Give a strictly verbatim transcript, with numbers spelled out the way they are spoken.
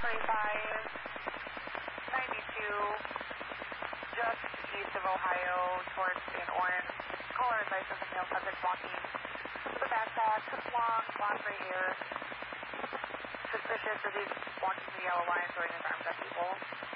forty-five, ninety-two, just east of Ohio, towards Saint Orange. Caller advice of the male subject walking with a backpack, long, long gray hair. Suspicious as he's walking the yellow line, throwing his arms at people.